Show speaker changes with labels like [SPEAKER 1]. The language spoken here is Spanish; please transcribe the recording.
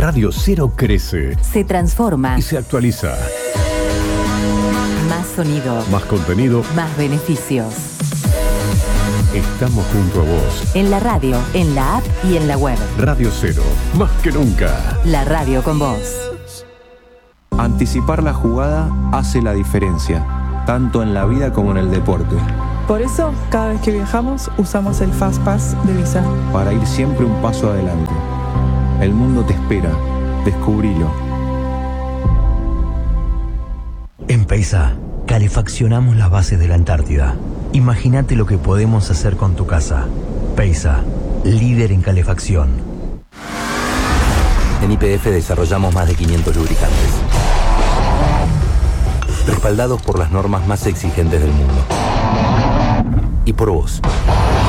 [SPEAKER 1] Radio Cero crece,
[SPEAKER 2] se transforma
[SPEAKER 1] y se actualiza.
[SPEAKER 2] Más sonido,
[SPEAKER 1] Más contenido,
[SPEAKER 2] más beneficios.
[SPEAKER 1] Estamos junto a vos.
[SPEAKER 2] En la radio, en la app y en la web.
[SPEAKER 1] Radio Cero, más que nunca.
[SPEAKER 2] La radio con vos.
[SPEAKER 3] Anticipar la jugada hace la diferencia, tanto en la vida como en el deporte.
[SPEAKER 4] Por eso, cada vez que viajamos, usamos el FastPass de Visa.
[SPEAKER 3] Para ir siempre un paso adelante. El mundo te espera. Descubrilo.
[SPEAKER 5] En Peisa, calefaccionamos las bases de la Antártida. Imagínate lo que podemos hacer con tu casa. Peisa, líder en calefacción.
[SPEAKER 6] En YPF desarrollamos más de 500 lubricantes, respaldados por las normas más exigentes del mundo. Y por vos.